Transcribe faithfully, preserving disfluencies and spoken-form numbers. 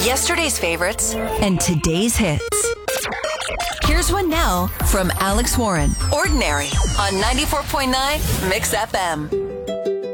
Yesterday's favorites and today's hits. Here's one now from Alex Warren. Ordinary on ninety-four point nine Mix F M.